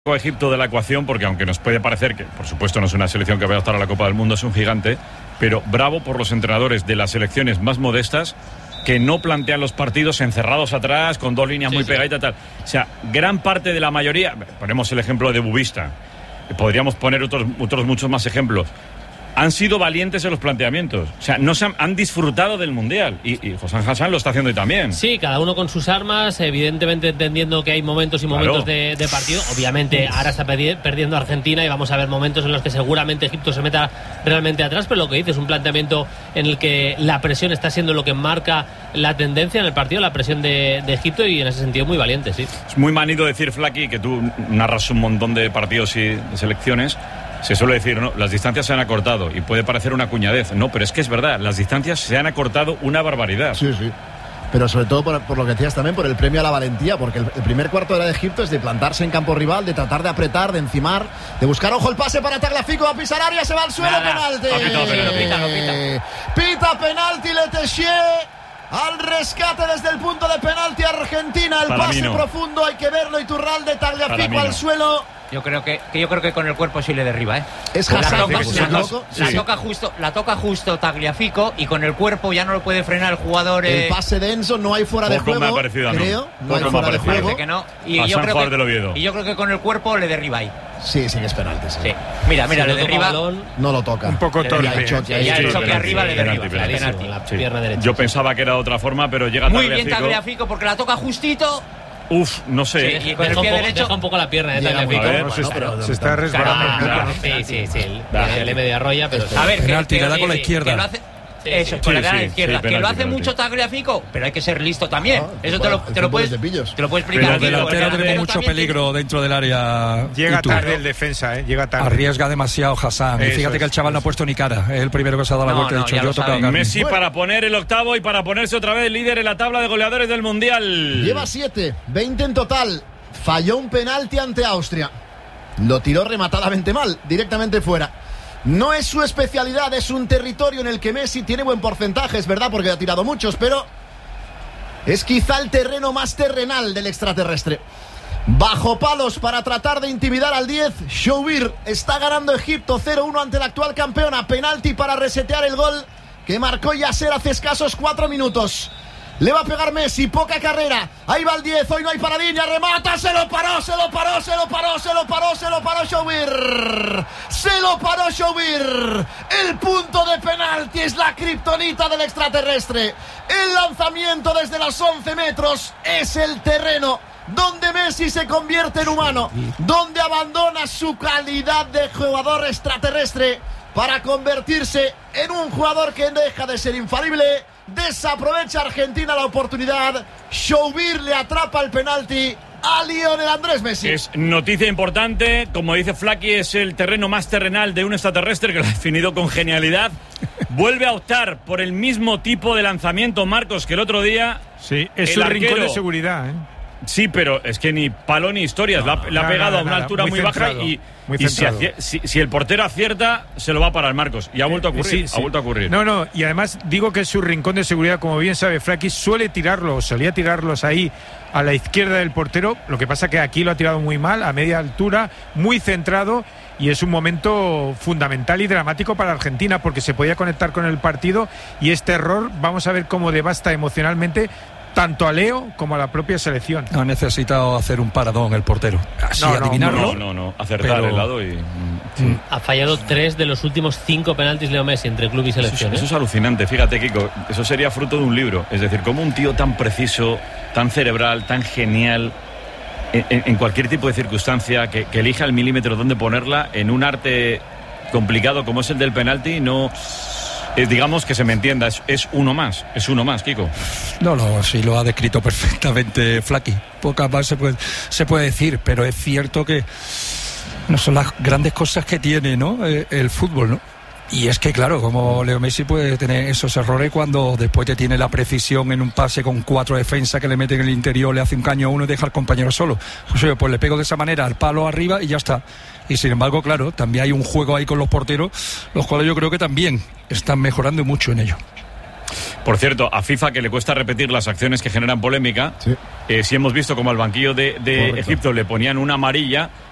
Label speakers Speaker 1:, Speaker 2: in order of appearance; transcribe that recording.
Speaker 1: a Egipto de la ecuación, porque aunque nos puede parecer que, por supuesto, no es una selección que vaya a estar a la Copa del Mundo, es un gigante, pero bravo por los entrenadores de las selecciones más modestas que no plantean los partidos encerrados atrás, con dos líneas muy pegaditas, tal. O sea, gran parte de la mayoría, ponemos el ejemplo de Bubista, podríamos poner otros muchos más ejemplos, han sido valientes en los planteamientos. O sea, han disfrutado del Mundial. Y Hossam Hassan lo está haciendo también.
Speaker 2: Sí, cada uno con sus armas, evidentemente entendiendo que hay momentos y momentos de partido. Obviamente ahora está perdiendo Argentina y vamos a ver momentos en los que seguramente Egipto se meta realmente atrás, pero lo que dice es un planteamiento en el que la presión está siendo lo que marca la tendencia en el partido, la presión de Egipto, y en ese sentido muy valiente, sí.
Speaker 1: Es muy manido decir, Flaky, que tú narras un montón de partidos y de selecciones. Se suele decir, ¿no? Las distancias se han acortado, y puede parecer una cuñadez. No, pero es que es verdad, las distancias se han acortado una barbaridad.
Speaker 3: Sí, sí. Pero sobre todo por lo que decías también, por el premio a la valentía, porque el primer cuarto de Egipto es de plantarse en campo rival, de tratar de apretar, de encimar, de buscar, ojo, el pase para Tagliafico, va a pisar área, se va al suelo, penalti. Pita penalti, Letessier. Al rescate desde el punto de penalti Argentina. El
Speaker 1: para
Speaker 3: pase
Speaker 1: no.
Speaker 3: profundo, hay que verlo, Iturralde, Tagliafico al suelo.
Speaker 4: Yo creo que con el cuerpo sí le derriba, ¿eh?
Speaker 3: Es
Speaker 4: Hassan, la toca justo Tagliafico, y con el cuerpo ya no lo puede frenar el jugador.
Speaker 3: El pase de Enzo, no hay fuera de juego.
Speaker 1: Me ha parecido,
Speaker 3: creo. No hay
Speaker 1: Poco
Speaker 3: fuera de juego.
Speaker 4: Parece que no. Y yo creo que con el cuerpo le derriba ahí.
Speaker 3: Sí, sí que es penalti.
Speaker 4: Sí. Mira,
Speaker 2: Si
Speaker 4: le derriba.
Speaker 3: No lo toca.
Speaker 5: Un poco torpe.
Speaker 4: Ya el choque arriba le derriba.
Speaker 2: Clarísimo, la pierna derecha.
Speaker 1: Yo pensaba que era de otra forma, pero llega
Speaker 4: Muy
Speaker 1: Tagliafico.
Speaker 4: bien Tagliafico, porque la toca justito.
Speaker 1: Uf, no sé.
Speaker 4: Sí, y con el pie derecho
Speaker 2: deja un poco la pierna de Tagliafico.
Speaker 1: A ver,
Speaker 5: Se está resbalando.
Speaker 2: Sí. Le medio arrolla, pero
Speaker 4: a ver,
Speaker 6: penalti, le da con la izquierda.
Speaker 4: Que lo hace, eso, con la izquierda. Que lo hace mucho Tagliafico, pero hay que ser listo también. Eso te lo puedes explicar.
Speaker 6: Pero el delantero tiene mucho peligro dentro del área.
Speaker 5: Llega tarde el defensa, llega tarde.
Speaker 6: Arriesga demasiado Hassan. Y fíjate que el chaval no ha puesto ni cara. Es el primero que se ha dado la vuelta. Yo toca
Speaker 1: Messi para poner el octavo y para ponerse otra vez líder en la tabla de goleadores del Mundial.
Speaker 3: Lleva 7, 20 en total. Falló un penalti ante Austria. Lo tiró rematadamente mal, directamente fuera. No es su especialidad, es un territorio en el que Messi tiene buen porcentaje, es verdad, porque ha tirado muchos, pero es quizá el terreno más terrenal del extraterrestre. Bajo palos para tratar de intimidar al 10. Shoubir está ganando Egipto 0-1 ante la actual campeona. Penalti para resetear el gol que marcó Yasser hace escasos 4 minutos. Le va a pegar Messi, poca carrera. Ahí va el 10, hoy no hay paradilla, remata, se lo paró Shoubir. Se lo paró Shoubir. El punto de penalti es la kriptonita del extraterrestre. El lanzamiento desde los 11 metros es el terreno donde Messi se convierte en humano, donde abandona su calidad de jugador extraterrestre para convertirse en un jugador que deja de ser infalible. Desaprovecha Argentina la oportunidad. Shoubir le atrapa el penalti a Lionel Andrés Messi.
Speaker 1: Es noticia importante. Como dice Flaky, es el terreno más terrenal de un extraterrestre que lo ha definido con genialidad. Vuelve a optar por el mismo tipo de lanzamiento, Marcos, que el otro día.
Speaker 5: Sí, es un rincón de seguridad, ¿eh?
Speaker 1: Sí, pero es que ni palo ni historias. Le ha pegado a una altura muy baja y si el portero acierta, se lo va a parar Marcos. Y ha vuelto a ocurrir.
Speaker 5: Sí.
Speaker 1: Ha vuelto a ocurrir.
Speaker 5: No, y además digo que es su rincón de seguridad, como bien sabe Flaky, solía tirarlos ahí a la izquierda del portero. Lo que pasa que aquí lo ha tirado muy mal, a media altura, muy centrado. Y es un momento fundamental y dramático para Argentina, porque se podía conectar con el partido. Y este error, vamos a ver cómo devasta emocionalmente tanto a Leo como a la propia selección.
Speaker 6: Ha necesitado hacer un paradón el portero. Así adivinarlo.
Speaker 1: No. Acertar el lado y.
Speaker 2: Sí. Ha fallado 3 de los últimos 5 penaltis Leo Messi entre club y selección.
Speaker 1: Eso es alucinante, fíjate, Kiko. Eso sería fruto de un libro. Es decir, como un tío tan preciso, tan cerebral, tan genial, en cualquier tipo de circunstancia, que elija el milímetro donde ponerla, en un arte complicado como es el del penalti, no. Digamos que se me entienda, es uno más, Kiko.
Speaker 6: No, sí lo ha descrito perfectamente Flaky. Pocas más se puede decir, pero es cierto que no son las grandes cosas que tiene, ¿no? El fútbol, ¿no? Y es que, claro, como Leo Messi puede tener esos errores cuando después te tiene la precisión en un pase con 4 defensas que le meten en el interior, le hace un caño a uno y deja al compañero solo. Pues le pego de esa manera al palo arriba y ya está. Y sin embargo, claro, también hay un juego ahí con los porteros, los cuales yo creo que también están mejorando mucho en ello.
Speaker 1: Por cierto, a FIFA, que le cuesta repetir las acciones que generan polémica, sí hemos visto como al banquillo de Egipto le ponían una amarilla,